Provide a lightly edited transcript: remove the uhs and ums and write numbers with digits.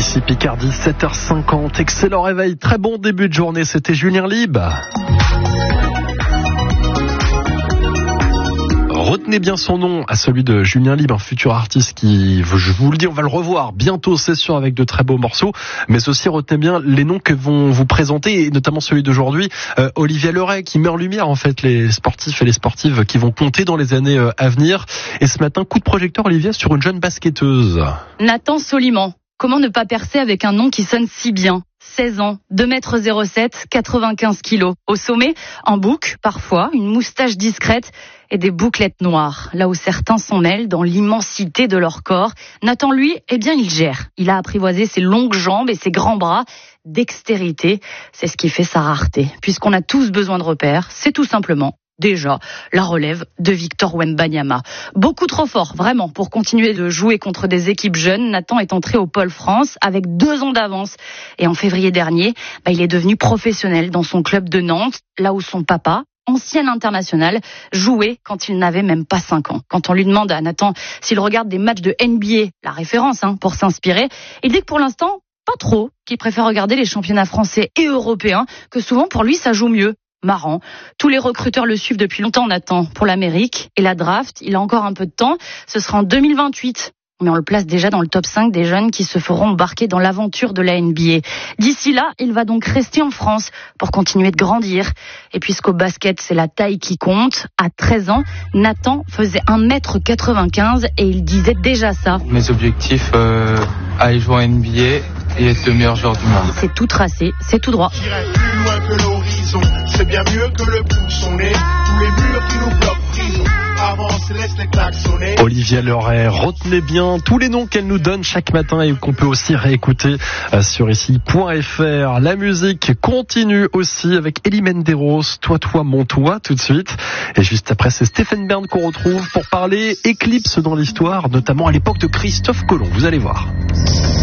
Ici Picardie, 7h50. Excellent réveil, très bon début de journée. C'était Julien Lib. Retenez bien son nom, à celui de Julien Lib, un futur artiste qui, je vous le dis, on va le revoir bientôt, c'est sûr, avec de très beaux morceaux. Mais aussi, retenez bien les noms que vont vous présenter, et notamment celui d'aujourd'hui, Olivia Leray, qui met en lumière, en fait, les sportifs et les sportives qui vont compter dans les années à venir. Et ce matin, coup de projecteur, Olivia, sur une jeune basketteuse. Nathan Soliman. Comment ne pas percer avec un nom qui sonne si bien ? 16 ans, 2,07 m, 95 kilos. Au sommet, un bouc, parfois, une moustache discrète et des bouclettes noires. Là où certains s'en mêlent dans l'immensité de leur corps, Nathan, lui, eh bien, il gère. Il a apprivoisé ses longues jambes et ses grands bras. Dextérité, c'est ce qui fait sa rareté. Puisqu'on a tous besoin de repères, c'est tout simplement déjà la relève de Victor Wembanyama. Beaucoup trop fort, vraiment, pour continuer de jouer contre des équipes jeunes. Nathan est entré au Pôle France avec 2 ans d'avance. Et en février dernier, il est devenu professionnel dans son club de Nantes, là où son papa, ancien international, jouait quand il n'avait même pas 5 ans. Quand on lui demande à Nathan s'il regarde des matchs de NBA, la référence pour s'inspirer, il dit que pour l'instant, pas trop, qu'il préfère regarder les championnats français et européens, que souvent pour lui ça joue mieux. Marrant. Tous les recruteurs le suivent depuis longtemps, Nathan, pour l'Amérique. Et la draft, il a encore un peu de temps. Ce sera en 2028. Mais on le place déjà dans le top 5 des jeunes qui se feront embarquer dans l'aventure de la NBA. D'ici là, il va donc rester en France pour continuer de grandir. Et puisqu'au basket, c'est la taille qui compte, à 13 ans, Nathan faisait 1,95 m et il disait déjà ça. Mes objectifs, aller jouer en NBA et être le meilleur joueur du monde. C'est tout tracé, c'est tout droit. Plus loin que l'horizon, c'est bien mieux que le pousson nez. Tous les murs qui nous bloquent prison. Avance, laisse les claques sonner. Olivia Leray, retenez bien tous les noms qu'elle nous donne chaque matin et qu'on peut aussi réécouter sur ici.fr. La musique continue aussi avec Elie Menderos, Toi, mon toi, tout de suite. Et juste après, c'est Stéphane Bern qu'on retrouve pour parler éclipse dans l'histoire, notamment à l'époque de Christophe Colomb. Vous allez voir.